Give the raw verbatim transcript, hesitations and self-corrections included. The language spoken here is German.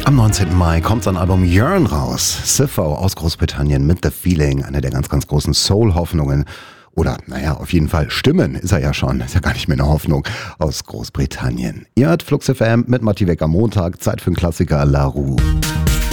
Am neunzehnten Mai kommt sein Album Yearn raus. Sifo aus Großbritannien mit The Feeling, eine der ganz, ganz großen Soul-Hoffnungen. Oder, naja, auf jeden Fall Stimmen ist er ja schon. Ist ja gar nicht mehr eine Hoffnung aus Großbritannien. Ihr hört Flux F M mit Matti Weck am Montag. Zeit für einen Klassiker, La Roux.